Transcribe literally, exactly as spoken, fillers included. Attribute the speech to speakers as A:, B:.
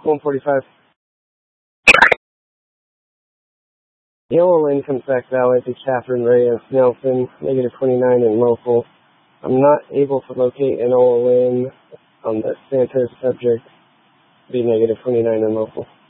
A: one forty-five. Yellow Lynn comes back Valley to Catherine Reyes Nelson, negative twenty-nine and local. I'm not able to locate an Ola Lynn on the Santos subject, be negative twenty-nine and local.